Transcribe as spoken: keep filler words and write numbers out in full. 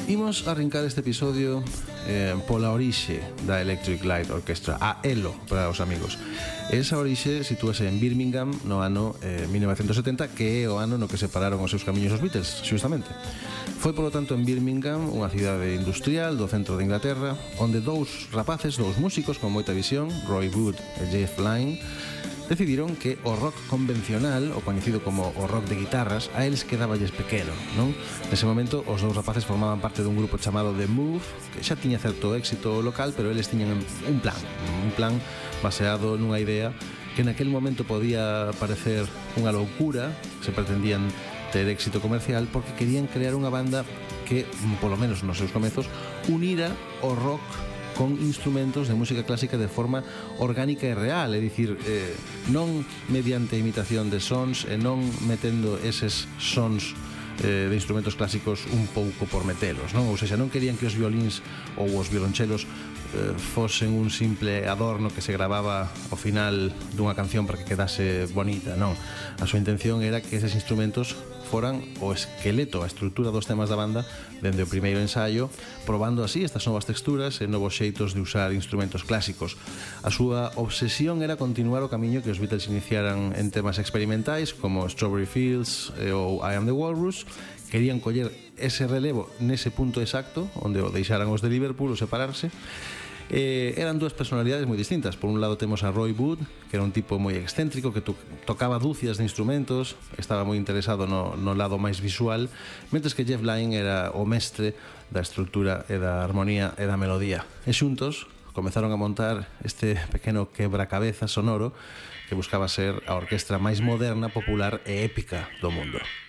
Imos arrincar este episodio eh, pola orixe da Electric Light Orchestra, a ELO para os amigos. Esa orixe sitúase en Birmingham no ano eh, mil novecentos setenta, que é o ano no que separaron os seus camiños os Beatles, xustamente. Foi, polo tanto, en Birmingham, unha cidade industrial do centro de Inglaterra, onde dous rapaces, dous músicos con moita visión, Roy Wood e Jeff Lynne, decidiron que o rock convencional, o coñecido como o rock de guitarras, a eles quedaballes pequeno, non? Nese momento, os dous rapaces formaban parte dun grupo chamado The Move, que xa tiña certo éxito local, pero eles tiñan un plan, un plan baseado nunha idea que naquel momento podía parecer unha loucura, se pretendían ter éxito comercial, porque querían crear unha banda que, polo menos nos seus comezos, unira o rock con instrumentos de música clásica de forma orgánica e real, é dicir, eh, non mediante imitación de sons e non metendo eses sons eh, de instrumentos clásicos un pouco por metelos, non? Ou seja, non querían que os violíns ou os violonchelos eh, fosen un simple adorno que se gravaba ao final dunha canción para que quedase bonita, non. A súa intención era que eses instrumentos foran o esqueleto, a estrutura dos temas da banda dende o primeiro ensaio, probando así estas novas texturas e novos xeitos de usar instrumentos clásicos. A súa obsesión era continuar o camiño que os Beatles iniciaran en temas experimentais como Strawberry Fields ou I Am the Walrus. Querían coller ese relevo nese punto exacto onde o deixaran os de Liverpool ou separarse. Eh, eran dúas personalidades moi distintas. Por un lado temos a Roy Wood, que era un tipo moi excéntrico, que to tocaba dúcias de instrumentos, estaba moi interesado no, no lado máis visual, mentres que Jeff Lynne era o mestre da estrutura e da armonía e da melodía. E xuntos comezaron a montar este pequeno quebracabezas sonoro que buscaba ser a orquestra máis moderna, popular e épica do mundo.